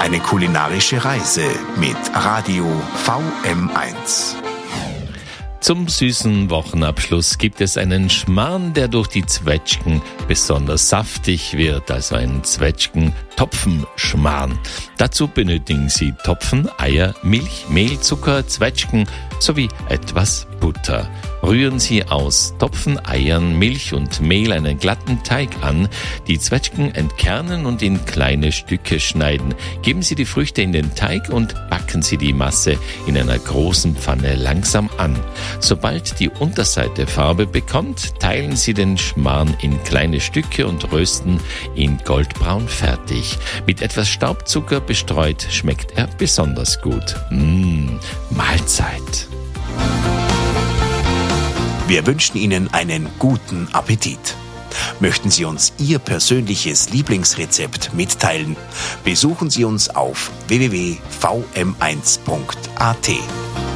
Eine kulinarische Reise mit Radio VM1. Zum süßen Wochenabschluss gibt es einen Schmarrn, der durch die Zwetschgen besonders saftig wird, also ein Zwetschgen-Topfenschmarrn. Dazu benötigen Sie Topfen, Eier, Milch, Mehl, Zucker, Zwetschgen sowie etwas Butter. Rühren Sie aus Topfen, Eiern, Milch und Mehl einen glatten Teig an, die Zwetschgen entkernen und in kleine Stücke schneiden. Geben Sie die Früchte in den Teig und backen Sie die Masse in einer großen Pfanne langsam an. Sobald die Unterseite Farbe bekommt, teilen Sie den Schmarrn in kleine Stücke und rösten ihn goldbraun fertig. Mit etwas Staubzucker bestreut schmeckt er besonders gut. Mahlzeit! Wir wünschen Ihnen einen guten Appetit. Möchten Sie uns Ihr persönliches Lieblingsrezept mitteilen? Besuchen Sie uns auf www.vm1.at.